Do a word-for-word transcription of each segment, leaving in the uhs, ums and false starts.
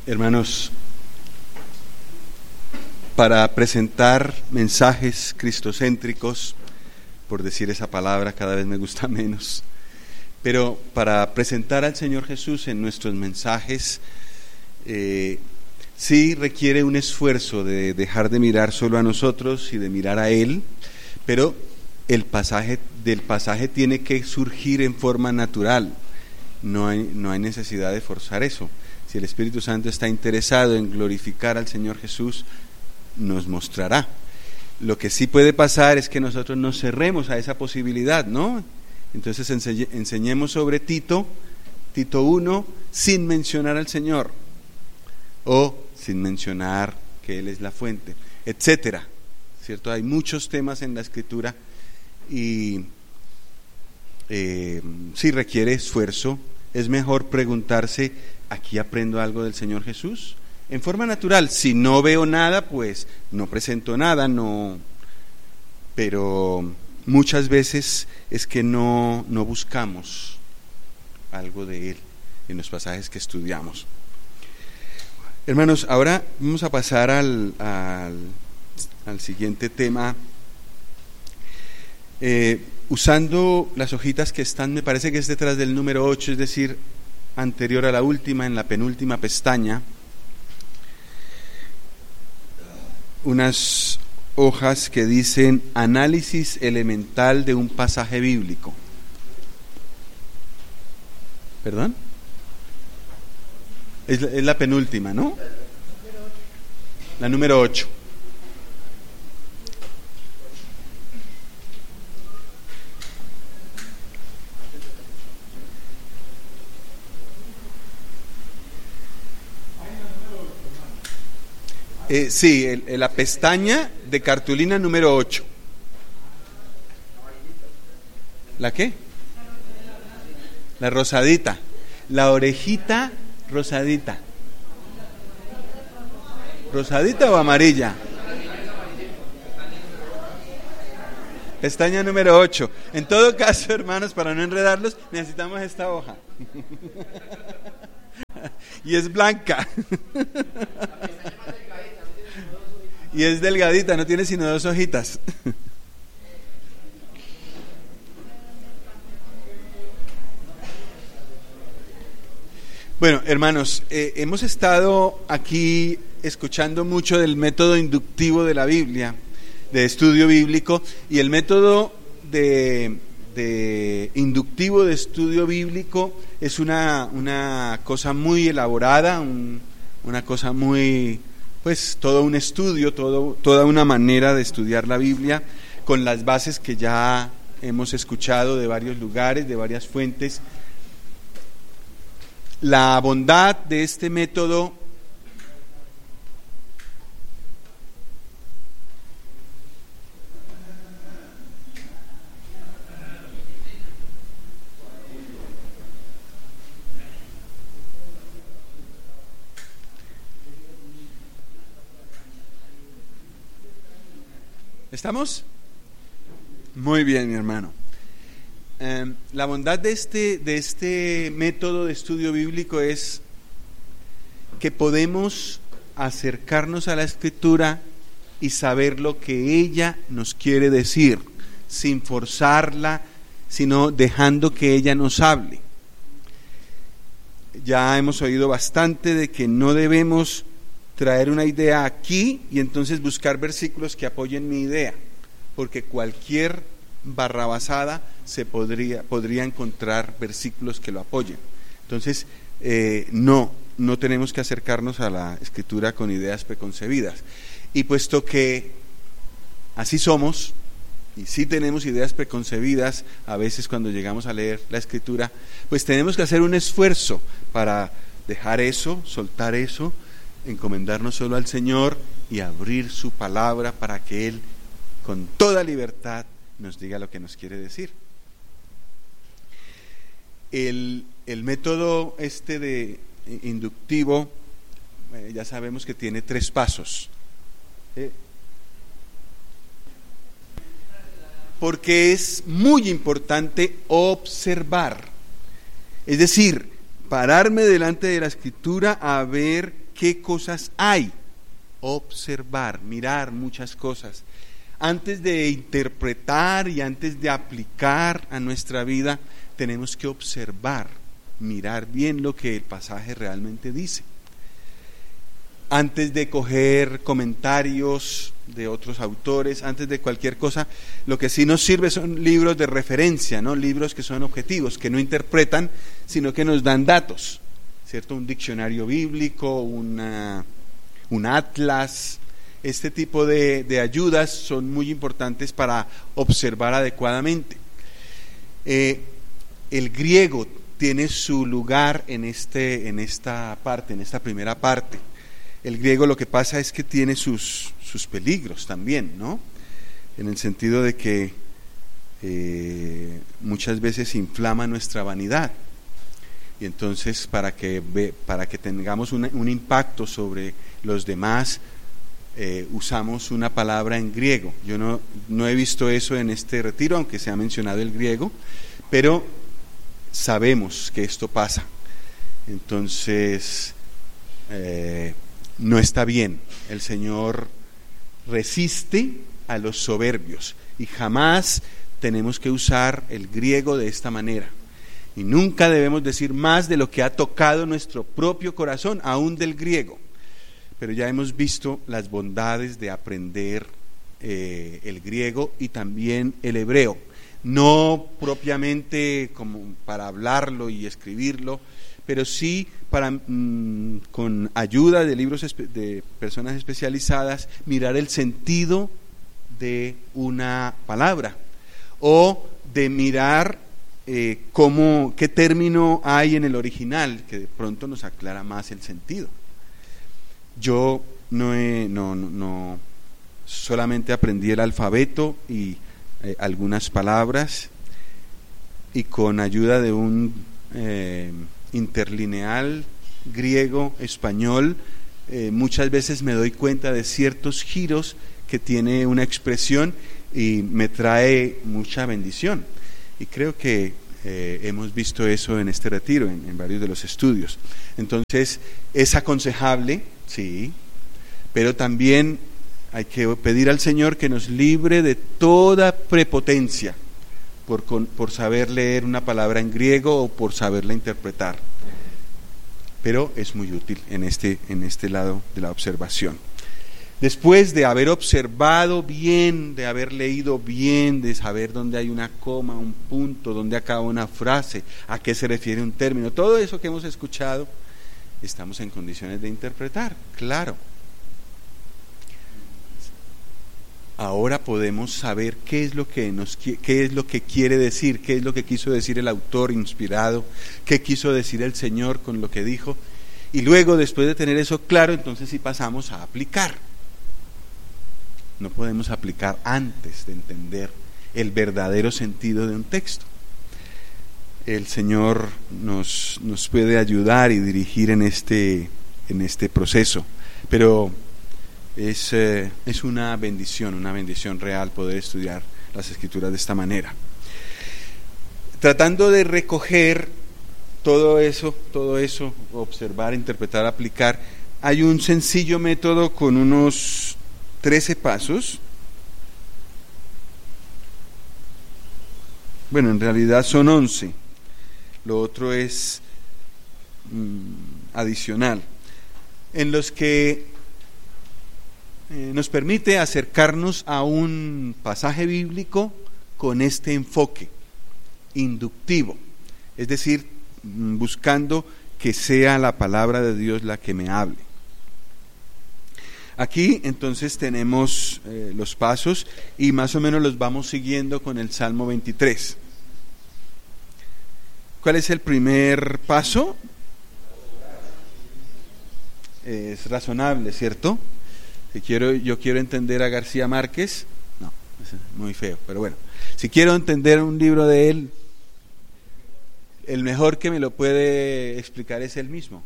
Hermanos, para presentar mensajes cristocéntricos, por decir esa palabra cada vez me gusta menos, pero para presentar al Señor Jesús en nuestros mensajes, eh, sí requiere un esfuerzo de dejar de mirar solo a nosotros y de mirar a Él, pero el pasaje del pasaje tiene que surgir en forma natural, no hay, no hay necesidad de forzar eso. Si el Espíritu Santo está interesado en glorificar al Señor Jesús, nos mostrará. Lo que sí puede pasar es que nosotros nos cerremos a esa posibilidad, ¿no? Entonces enseñ- enseñemos sobre Tito, Tito uno, sin mencionar al Señor, o sin mencionar que Él es la fuente, etcétera, ¿cierto? Hay muchos temas en la Escritura y eh, sí requiere esfuerzo. Es mejor preguntarse, ¿aquí aprendo algo del Señor Jesús? En forma natural. Si no veo nada, pues no presento nada, no. Pero muchas veces es que no, no buscamos algo de Él en los pasajes que estudiamos. Hermanos, ahora vamos a pasar al, al, al siguiente tema. Eh, usando las hojitas que están, me parece que es detrás del número ocho, es decir, anterior a la última, en la penúltima pestaña, unas hojas que dicen análisis elemental de un pasaje bíblico. ¿Perdón? Es la, es la penúltima, ¿no? La número ocho. Eh, sí, el, el, la pestaña de cartulina número ocho. ¿La qué? La rosadita. La orejita rosadita. ¿Rosadita o amarilla? Pestaña número ocho. En todo caso, hermanos, para no enredarlos, necesitamos esta hoja. Y es blanca. Y es delgadita, no tiene sino dos hojitas. Bueno, hermanos, eh, hemos estado aquí escuchando mucho del método inductivo de la Biblia, de estudio bíblico, y el método de, de inductivo de estudio bíblico es una, una cosa muy elaborada, un, una cosa muy... pues todo un estudio, todo, toda una manera de estudiar la Biblia con las bases que ya hemos escuchado de varios lugares, de varias fuentes. La bondad de este método ¿Estamos? Muy bien, mi hermano. Eh, la bondad de este, de este método de estudio bíblico es que podemos acercarnos a la Escritura y saber lo que ella nos quiere decir, sin forzarla, sino dejando que ella nos hable. Ya hemos oído bastante de que no debemos traer una idea aquí y entonces buscar versículos que apoyen mi idea, porque cualquier barrabasada se podría, podría encontrar versículos que lo apoyen. Entonces, eh, no, no tenemos que acercarnos a la Escritura con ideas preconcebidas. Y puesto que así somos, y sí tenemos ideas preconcebidas a veces cuando llegamos a leer la Escritura, pues tenemos que hacer un esfuerzo para dejar eso, soltar eso, encomendarnos solo al Señor y abrir su palabra para que Él con toda libertad nos diga lo que nos quiere decir. El, el método este de inductivo, eh, ya sabemos que tiene tres pasos. ¿Eh? Porque es muy importante observar, es decir, pararme delante de la Escritura a ver qué cosas hay. Observar, mirar muchas cosas. Antes de interpretar y antes de aplicar a nuestra vida, tenemos que observar, mirar bien lo que el pasaje realmente dice. Antes de coger comentarios de otros autores, antes de cualquier cosa, lo que sí nos sirve son libros de referencia, ¿no? Libros que son objetivos, que no interpretan, sino que nos dan datos, ¿cierto? Un diccionario bíblico, una, un atlas. Este tipo de, de ayudas son muy importantes para observar adecuadamente. Eh, el griego tiene su lugar en, este, en esta parte, en esta primera parte. El griego lo que pasa es que tiene sus, sus peligros también, ¿no? En el sentido de que eh, muchas veces inflama nuestra vanidad. Y entonces para que, para que tengamos un, un impacto sobre los demás, eh, usamos una palabra en griego. Yo no, no he visto eso en este retiro, aunque se ha mencionado el griego, pero sabemos que esto pasa. Entonces, eh, no está bien. El Señor resiste a los soberbios y jamás tenemos que usar el griego de esta manera. Y nunca debemos decir más de lo que ha tocado nuestro propio corazón, aún del griego. Pero ya hemos visto las bondades de aprender eh, el griego y también el hebreo. No propiamente como para hablarlo y escribirlo, pero sí para, mmm, con ayuda de libros espe- de personas especializadas, mirar el sentido de una palabra, o de mirar eh, cómo, qué término hay en el original, que de pronto nos aclara más el sentido. Yo no, he, no, no, no solamente aprendí el alfabeto y eh, algunas palabras, y con ayuda de un eh, interlineal griego-español, eh, muchas veces me doy cuenta de ciertos giros que tiene una expresión y me trae mucha bendición. Y creo que eh, hemos visto eso en este retiro, en, en varios de los estudios. Entonces, es aconsejable, sí, pero también hay que pedir al Señor que nos libre de toda prepotencia por, por saber leer una palabra en griego o por saberla interpretar. Pero es muy útil en este, en este lado de la observación. Después de haber observado bien, de haber leído bien, de saber dónde hay una coma, un punto, dónde acaba una frase, a qué se refiere un término, todo eso que hemos escuchado, estamos en condiciones de interpretar, claro. Ahora podemos saber qué es lo que nos, qué es lo que quiere decir, qué es lo que quiso decir el autor inspirado, qué quiso decir el Señor con lo que dijo, y luego, después de tener eso claro, entonces sí pasamos a aplicar. No podemos aplicar antes de entender el verdadero sentido de un texto. El Señor nos, nos puede ayudar y dirigir en este, en este proceso, pero es, eh, es una bendición, una bendición real poder estudiar las Escrituras de esta manera. Tratando de recoger todo eso, todo eso, observar, interpretar, aplicar, hay un sencillo método con unos trece pasos. Bueno, en realidad son once. Lo otro es mmm, adicional, en los que eh, nos permite acercarnos a un pasaje bíblico con este enfoque inductivo, es decir, buscando que sea la palabra de Dios la que me hable. Aquí entonces tenemos eh, los pasos y más o menos los vamos siguiendo con el Salmo veintitrés. ¿Cuál es el primer paso? Es razonable, ¿cierto? Si quiero, yo quiero entender a García Márquez, no, es muy feo, pero bueno, si quiero entender un libro de él, el mejor que me lo puede explicar es él mismo.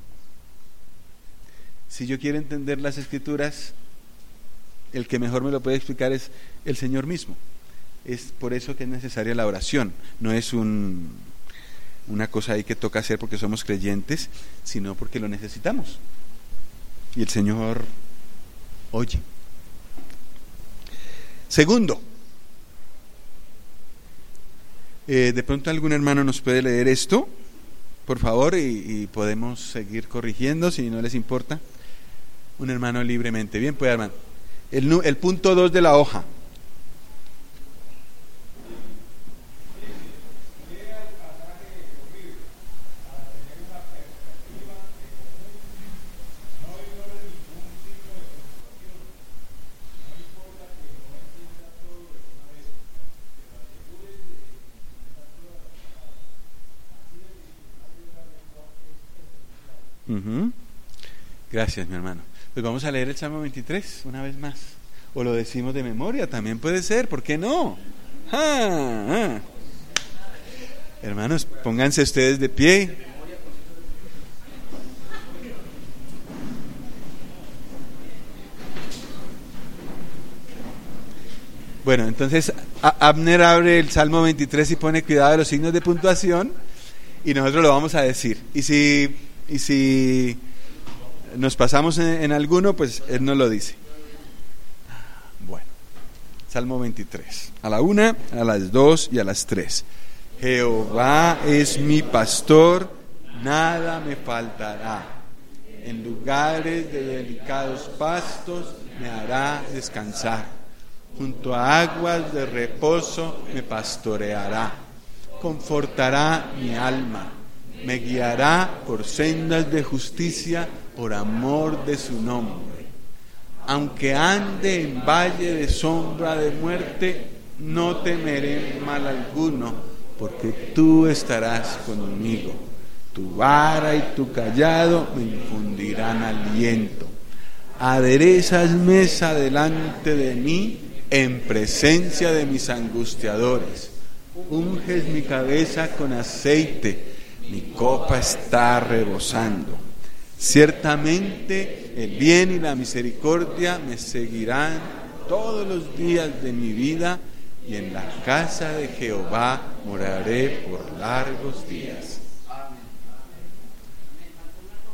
Si yo quiero entender las Escrituras, el que mejor me lo puede explicar es el Señor mismo. Es por eso que es necesaria la oración. No es un, una cosa ahí que toca hacer porque somos creyentes, sino porque lo necesitamos. y el Señor oye. Segundo, eh, de pronto algún hermano nos puede leer esto, por favor, y, y podemos seguir corrigiendo si no les importa. Un hermano libremente. Bien, pues hermano. El, el punto dos de la hoja. Uh-huh. Gracias, mi hermano. Pues vamos a leer el Salmo veintitrés una vez más. O lo decimos de memoria, también puede ser, ¿por qué no? Ah, ah. Hermanos, pónganse ustedes de pie. Bueno, entonces Abner abre el Salmo veintitrés y pone cuidado de los signos de puntuación, y nosotros lo vamos a decir. Y si, y si nos pasamos en, en alguno, pues él nos lo dice. Bueno, Salmo veintitrés, a la una, a las dos y a las tres. Jehová es mi pastor, nada me faltará. En lugares de delicados pastos me hará descansar. Junto a aguas de reposo me pastoreará. Confortará mi alma. Me guiará por sendas de justicia por amor de su nombre. Aunque ande en valle de sombra de muerte, no temeré mal alguno, porque tú estarás conmigo. Tu vara y tu cayado me infundirán aliento. Aderezas mesa delante de mí en presencia de mis angustiadores. Unges mi cabeza con aceite, mi copa está rebosando. Ciertamente el bien y la misericordia me seguirán todos los días de mi vida, y en la casa de Jehová moraré por largos días.